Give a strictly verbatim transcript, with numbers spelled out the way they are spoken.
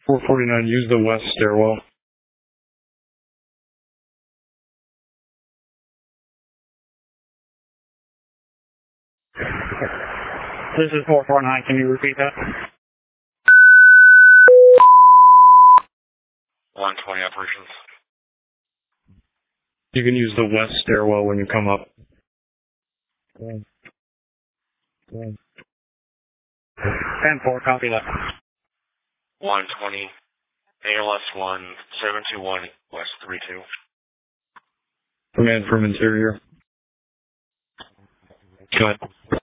four forty-nine, use the west stairwell. This is four forty-nine, can you repeat that? one twenty operations. You can use the west stairwell when you come up. ten four, copy that. one twenty, A L S one, seven two one, West three two. Command from interior. Go ahead.